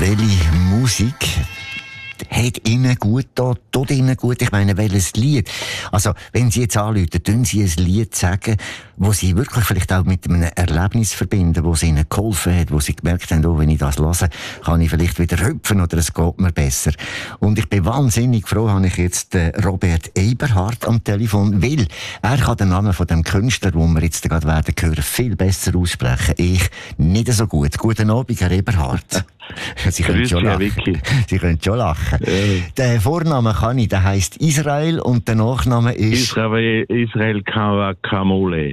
welche Musik hat Ihnen gut da, tut Ihnen gut? Ich meine, welches Lied? Also, wenn Sie jetzt anrufen, tun Sie ein Lied sagen, wo Sie wirklich vielleicht auch mit einem Erlebnis verbinden, wo es Ihnen geholfen hat, wo Sie gemerkt haben, oh, wenn ich das höre, kann ich vielleicht wieder hüpfen oder es geht mir besser. Und ich bin wahnsinnig froh, habe ich jetzt Robert Eberhard am Telefon, weil er kann den Namen von dem Künstler, den wir jetzt gerade werden hören, viel besser aussprechen. Ich nicht so gut. Guten Abend, Herr Eberhard. Sie können schon lachen. Sie können schon lachen. Der Vorname kann ich, der heisst Israel und der Nachname ist... Israel Kawakamole.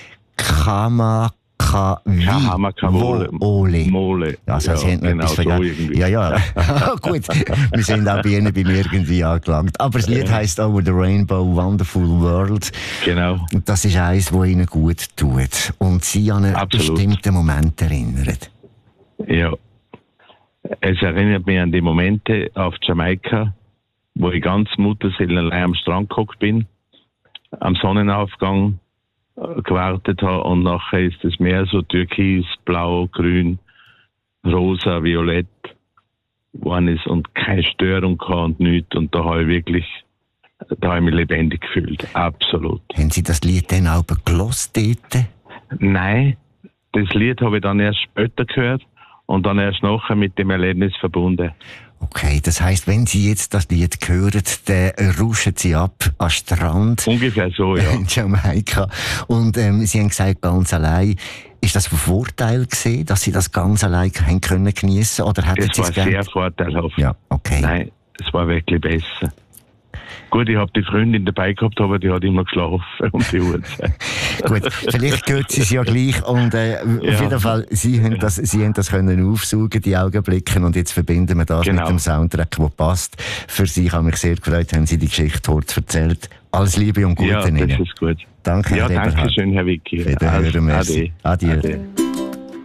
Kawakamole. Also, Sie haben noch etwas vergessen. So ja. Gut, wir sind auch bei Ihnen beim irgendwie angelangt. Aber das Lied heisst Over the Rainbow, Wonderful World. Genau. Und das ist eines, das Ihnen gut tut. Und Sie an einen bestimmten Moment erinnern. Ja. Es erinnert mich an die Momente auf Jamaika, wo ich ganz mutterseelenallein am Strand gehockt bin, am Sonnenaufgang gewartet habe und nachher ist das Meer so türkis, blau, grün, rosa, violett geworden ist und keine Störung gehabt und nichts. Und da habe ich mich lebendig gefühlt. Absolut. Haben Sie das Lied dann auch gehört dort? Nein, das Lied habe ich dann erst später gehört. Und dann erst nachher mit dem Erlebnis verbunden. Okay, das heisst, wenn Sie jetzt das Lied hören, dann rauschen Sie ab am Strand. Ungefähr so, ja. In Jamaika. Und Sie haben gesagt, ganz allein. Ist das ein Vorteil gewesen, dass Sie das ganz allein haben können geniessen? Oder hätten Sie es war sehr vorteilhaft. Ja, okay. Nein, es war wirklich besser. Gut, ich habe die Freundin dabei gehabt, aber die hat immer geschlafen um die Uhrzeit. Gut, vielleicht gehört sie es ja gleich. Und auf jeden Fall, Sie haben das können aufsaugen, die Augenblicke. Und jetzt verbinden wir das mit dem Soundtrack, der passt. Für Sie, ich habe mich sehr gefreut, haben Sie die Geschichte heute erzählt. Alles Liebe und Gute Ihnen. Ja, das ist gut. Danke, Herr Eberhard. Danke schön, Herr Vicky. Wiederhören, merci. Adieu.